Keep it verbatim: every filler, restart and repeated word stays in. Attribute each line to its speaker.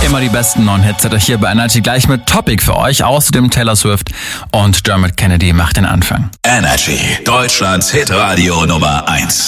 Speaker 1: Immer die besten neuen Hits hat er hier bei Energy gleich mit Topic für euch. Außerdem Taylor Swift und Dermot Kennedy macht den Anfang.
Speaker 2: Energy, Deutschlands Hitradio Nummer eins.